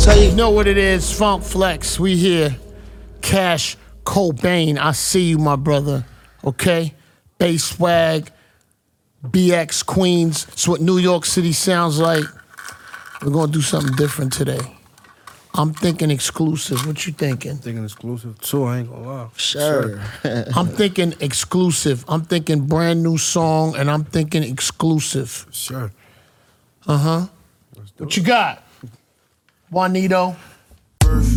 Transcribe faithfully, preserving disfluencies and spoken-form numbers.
you. You know what it is, Funk Flex. We here. Cash Cobain. I see you, my brother. Okay? Bass Swag. B X Queens. It's what New York City sounds like. We're gonna do something different today. I'm thinking exclusive. What you thinking? Thinking exclusive too, I ain't gonna lie. Sure. I'm thinking exclusive. I'm thinking brand new song, and I'm thinking exclusive. Sure. Uh-huh. What you got? Juanito?